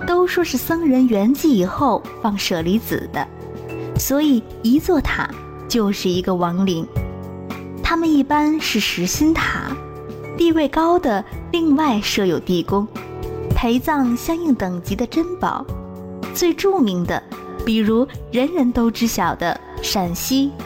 都说是僧人圆寂以后放舍利子的，所以一座塔就是一个亡灵。它们一般是实心塔，地位高的另外设有地宫，陪葬相应等级的珍宝。最著名的，比如人人都知晓的陕西